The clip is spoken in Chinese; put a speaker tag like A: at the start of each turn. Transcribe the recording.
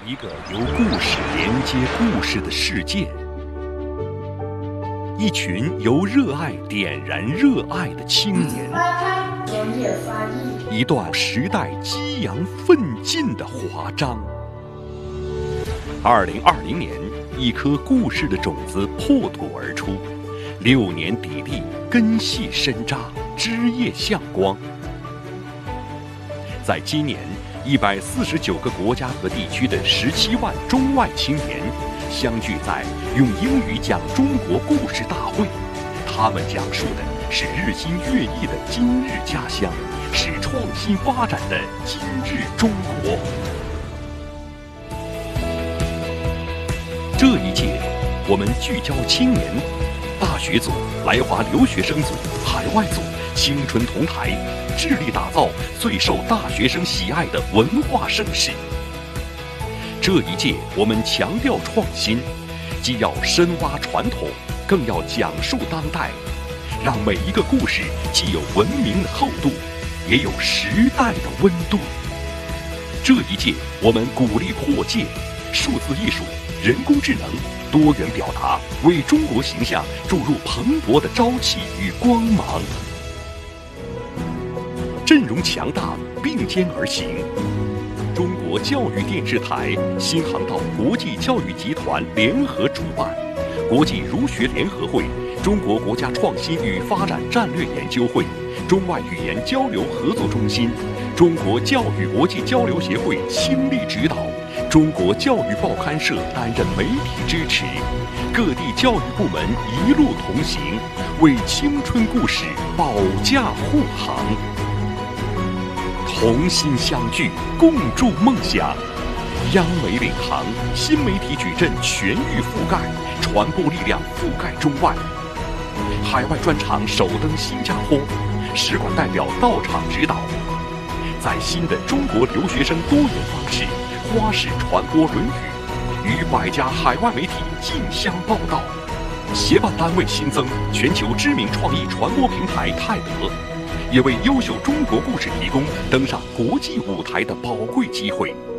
A: 一个由故事连接故事的世界，一群由热爱点燃热爱的青年，一段时代激扬奋进的华章。2020年，一颗故事的种子破土而出，6年砥砺，根系深扎，枝叶向光。在今年，149个国家和地区的17万中外青年相聚在用英语讲中国故事大会。他们讲述的是日新月异的今日家乡，是创新发展的今日中国。这一届，我们聚焦青年，大学组、来华留学生组、海外组，青春同台，致力打造最受大学生喜爱的文化盛世。这一届，我们强调创新，既要深挖传统，更要讲述当代，让每一个故事既有文明的厚度，也有时代的温度。这一届，我们鼓励扩界，数字艺术、人工智能、多元表达，为中国形象注入蓬勃的朝气与光芒。阵容强大，并肩而行。中国教育电视台、新航道国际教育集团联合主办，国际儒学联合会、中国国家创新与发展战略研究会、中外语言交流合作中心、中国教育国际交流协会倾力指导，中国教育报刊社担任媒体支持，各地教育部门一路同行，为青春故事保驾护航。同心相聚，共筑梦想。央媒领航，新媒体矩阵全域覆盖，传播力量覆盖中外。海外专场首登新加坡，使馆代表到场指导。在新的中国留学生多元方式，花式传播《论语》，与100家海外媒体竞相报道。协办单位新增全球知名创意传播平台泰德，也为优秀中国故事提供登上国际舞台的宝贵机会。